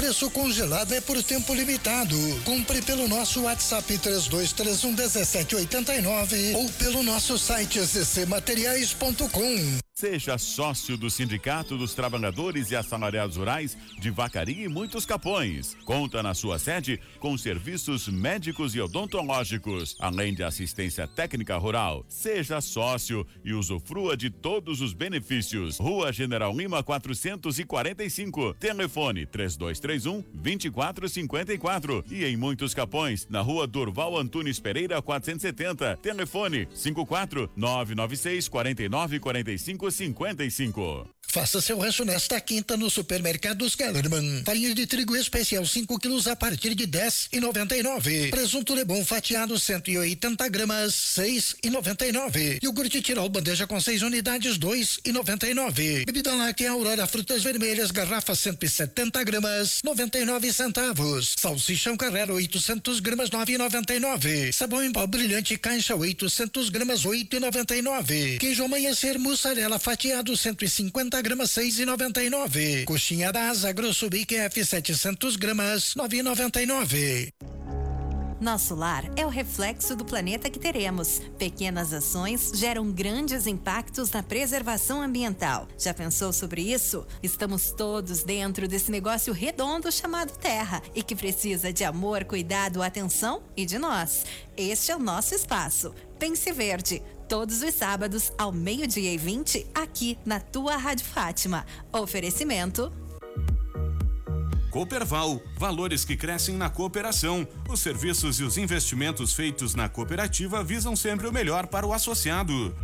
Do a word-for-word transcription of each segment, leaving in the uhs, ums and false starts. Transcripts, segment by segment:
preço congelado é por tempo limitado. Compre pelo nosso WhatsApp três dois três um um sete oito nove ou pelo nosso site z c materiais ponto com. Seja sócio do Sindicato dos Trabalhadores e Assalariados Rurais de Vacaria e Muitos Capões. Conta na sua sede com serviços médicos e odontológicos, além de assistência técnica rural. Seja sócio e usufrua de todos os benefícios. Rua General Lima quatrocentos e quarenta e cinco. Telefone três dois três um, dois quatro cinco quatro. E em Muitos Capões, na Rua Durval Antunes Pereira quatrocentos e setenta. Telefone cinco quatro nove nove seis quatro nove quatro cinco cinquenta e cinco. Faça seu rancho nesta quinta no Supermercados Kellerman. Farinha de trigo especial cinco quilos a partir de dez e noventa e nove. Presunto Lebon fatiado cento e oitenta gramas, seis e noventa e nove. Iogurte Tirol bandeja com seis unidades, dois e noventa e nove. Bebida láctea Aurora frutas vermelhas garrafa cento e setenta gramas, noventa e nove centavos. Salsichão Carrera oitocentos gramas, nove e noventa e nove. Sabão em pó brilhante caixa oitocentos gramas, oito e noventa e nove. Queijo Amanhecer mussarela fatiado cento e cinquenta gramas, seis e noventa e nove. Coxinha da Asa Grosso Bic F setecentos gramas, nove e noventa e nove. Nosso lar é o reflexo do planeta que teremos. Pequenas ações geram grandes impactos na preservação ambiental. Já pensou sobre isso? Estamos todos dentro desse negócio redondo chamado Terra e que precisa de amor, cuidado, atenção e de nós. Este é o nosso espaço. Pense Verde. Todos os sábados, ao meio-dia e vinte, aqui na tua Rádio Fátima. Oferecimento Cooperval, valores que crescem na cooperação. Os serviços e os investimentos feitos na cooperativa visam sempre o melhor para o associado.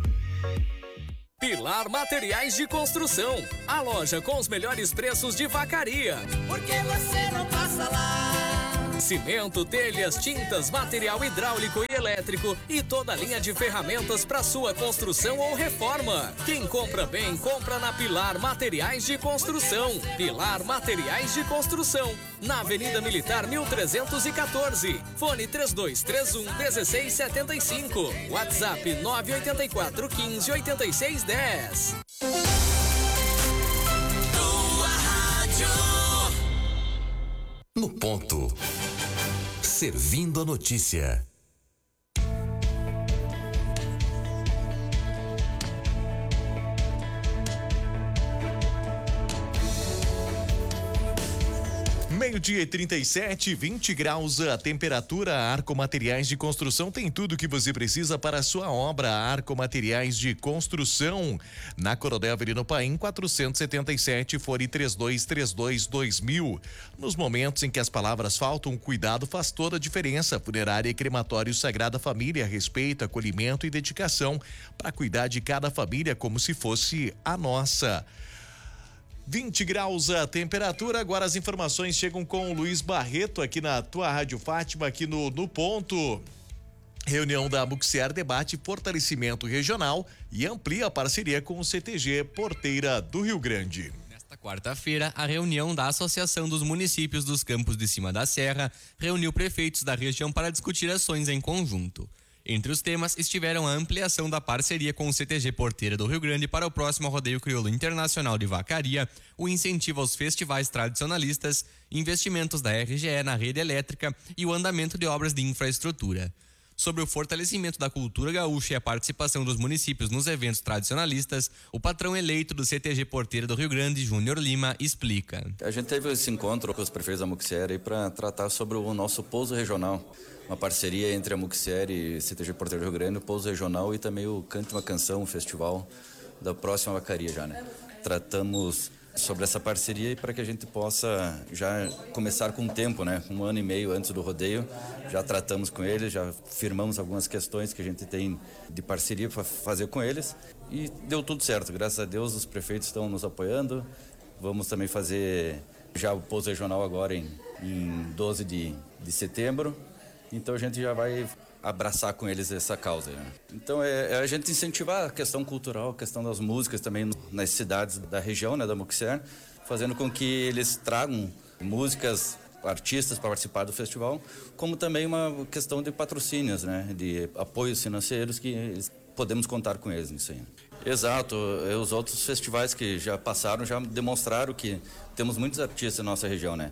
Pilar Materiais de Construção, a loja com os melhores preços de Vacaria. Por que você não passa lá? Cimento, telhas, tintas, material hidráulico e elétrico e toda a linha de ferramentas para sua construção ou reforma. Quem compra bem, compra na Pilar Materiais de Construção. Pilar Materiais de Construção, na Avenida Militar mil trezentos e quatorze. Fone três dois três um, um seis sete cinco. WhatsApp nove oito quatro, um cinco, oito seis um zero. Tua rádio. No ponto. Servindo a notícia. Meio-dia e trinta e sete, vinte graus a temperatura. A Arco Materiais de Construção tem tudo que você precisa para a sua obra. A Arco Materiais de Construção, na Coronel Avelino Paim, quatrocentos e setenta e sete, fone três dois três dois, dois mil. Nos momentos em que as palavras faltam, cuidado faz toda a diferença. Funerária e Crematório Sagrada Família, respeito, acolhimento e dedicação para cuidar de cada família como se fosse a nossa. vinte graus a temperatura. Agora as informações chegam com o Luiz Barreto aqui na tua Rádio Fátima, aqui no, no ponto. Reunião da Muxiar debate fortalecimento regional e amplia a parceria com o C T G Porteira do Rio Grande. Nesta quarta-feira, a reunião da Associação dos Municípios dos Campos de Cima da Serra reuniu prefeitos da região para discutir ações em conjunto. Entre os temas estiveram a ampliação da parceria com o C T G Porteira do Rio Grande para o próximo Rodeio Crioulo Internacional de Vacaria, o incentivo aos festivais tradicionalistas, investimentos da R G E na rede elétrica e o andamento de obras de infraestrutura. Sobre o fortalecimento da cultura gaúcha e a participação dos municípios nos eventos tradicionalistas, o patrão eleito do C T G Porteira do Rio Grande, Júnior Lima, explica. A gente teve esse encontro com os prefeitos da Muxier aí para tratar sobre o nosso pouso regional, uma parceria entre a Muxier e C T G Porteira do Rio Grande, o pouso regional e também o Cante uma Canção, o festival da próxima Vacaria já, né? Tratamos sobre essa parceria e para que a gente possa já começar com tempo, né? Um ano e meio antes do rodeio, já tratamos com eles, já firmamos algumas questões que a gente tem de parceria para fazer com eles e deu tudo certo, graças a Deus os prefeitos estão nos apoiando. Vamos também fazer já o pouso regional agora em, em doze de setembro, então a gente já vai abraçar com eles essa causa, né? Então é, é a gente incentivar a questão cultural, a questão das músicas também nas cidades da região, né, da Muxier, fazendo com que eles tragam músicas, artistas para participar do festival, como também uma questão de patrocínios, né, de apoios financeiros que eles, podemos contar com eles nisso aí. Exato, os outros festivais que já passaram já demonstraram que temos muitos artistas na nossa região, né?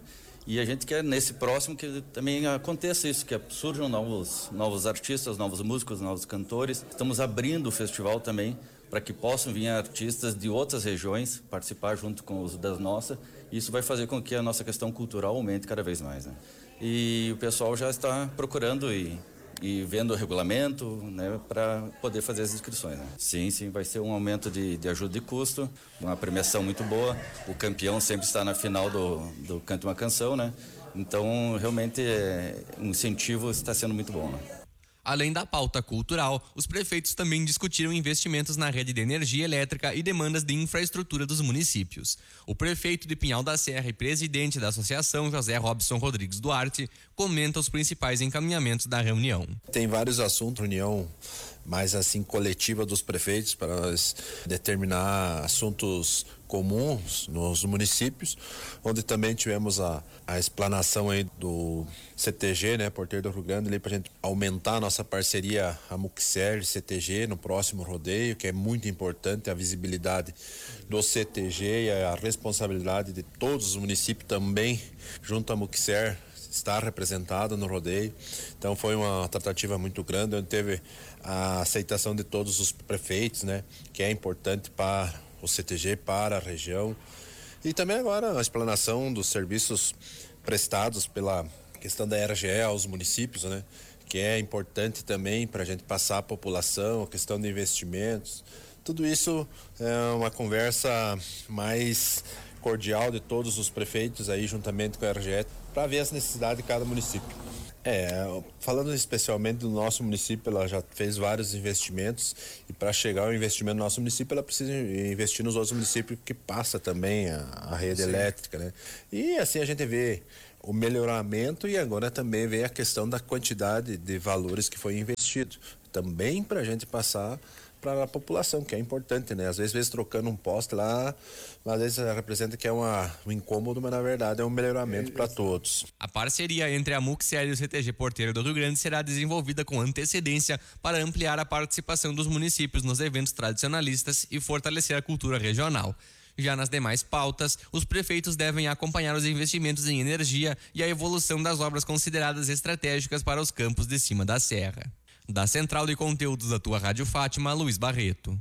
E a gente quer, nesse próximo, que também aconteça isso, que surjam novos, novos artistas, novos músicos, novos cantores. Estamos abrindo o festival também para que possam vir artistas de outras regiões participar junto com os das nossas. Isso vai fazer com que a nossa questão cultural aumente cada vez mais, né? E o pessoal já está procurando e, e vendo o regulamento, né, para poder fazer as inscrições, né? Sim, sim, vai ser um aumento de, de ajuda de custo, uma premiação muito boa. O campeão sempre está na final do, do Cante uma Canção, né? Então, realmente, é, o incentivo está sendo muito bom, né? Além da pauta cultural, os prefeitos também discutiram investimentos na rede de energia elétrica e demandas de infraestrutura dos municípios. O prefeito de Pinhal da Serra e presidente da associação, José Robson Rodrigues Duarte, comenta os principais encaminhamentos da reunião. Tem vários assuntos, reunião mais assim coletiva dos prefeitos para nós determinar assuntos comuns nos municípios, onde também tivemos a, a explanação aí do C T G, né, Porteiro do Rio Grande, ali para a gente aumentar a nossa parceria a Muxer e C T G no próximo rodeio, que é muito importante a visibilidade do C T G e a responsabilidade de todos os municípios também, junto à Muxer, estar representado no rodeio. Então foi uma tratativa muito grande, onde teve a aceitação de todos os prefeitos, né, que é importante para o C T G, para a região. E também agora a explanação dos serviços prestados pela questão da R G E aos municípios, né, que é importante também para a gente passar a população, a questão de investimentos. Tudo isso é uma conversa mais cordial de todos os prefeitos aí juntamente com a R G E para ver as necessidades de cada município. É, falando especialmente do nosso município, ela já fez vários investimentos e para chegar ao investimento no nosso município, ela precisa investir nos outros municípios que passa também a, a rede Sim. elétrica, né? E assim a gente vê o melhoramento e agora também vê a questão da quantidade de valores que foi investido, também para a gente passar para a população, que é importante, né? Às vezes, vezes trocando um poste lá, às vezes representa que é uma, um incômodo, mas na verdade é um melhoramento para todos. A parceria entre a Muxer e o C T G Porteiro do Rio Grande será desenvolvida com antecedência para ampliar a participação dos municípios nos eventos tradicionalistas e fortalecer a cultura regional. Já nas demais pautas, os prefeitos devem acompanhar os investimentos em energia e a evolução das obras consideradas estratégicas para os campos de cima da serra. Da Central de Conteúdos da tua Rádio Fátima, Luiz Barreto.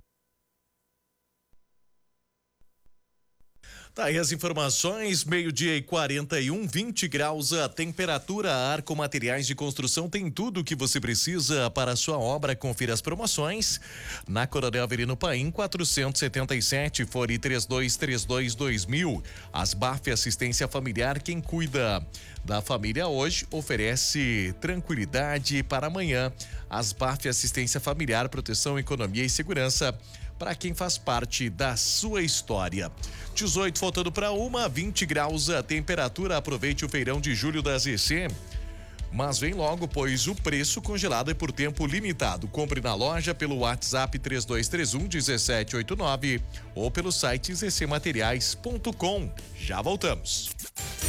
Tá aí as informações, meio-dia e quarenta e um, vinte graus a temperatura. A Arco Materiais de Construção tem tudo o que você precisa para a sua obra. Confira as promoções na Coronel Avelino Paim, quatrocentos e setenta e sete, fone três dois três dois dois mil. Asbaf Assistência Familiar, quem cuida da família hoje oferece tranquilidade para amanhã. Asbaf Assistência Familiar, proteção, economia e segurança para quem faz parte da sua história. dezoito faltando para uma, vinte graus a temperatura. Aproveite o feirão de julho da Z C. Mas vem logo, pois o preço congelado é por tempo limitado. Compre na loja pelo WhatsApp três dois três um, um sete oito nove ou pelo site z c materiais ponto com. Já voltamos.